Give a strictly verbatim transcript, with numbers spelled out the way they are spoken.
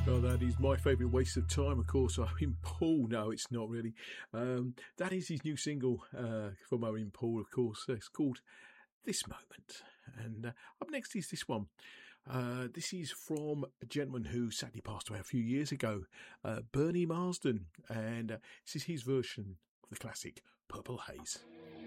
Oh, that is my favourite waste of time, of course. Owen Paul. No, it's not really. Um, that is his new single uh, from Owen Paul, of course. It's called This Moment. And uh, up next is this one. Uh, this is from a gentleman who sadly passed away a few years ago, uh, Bernie Marsden. And uh, this is his version of the classic Purple Haze.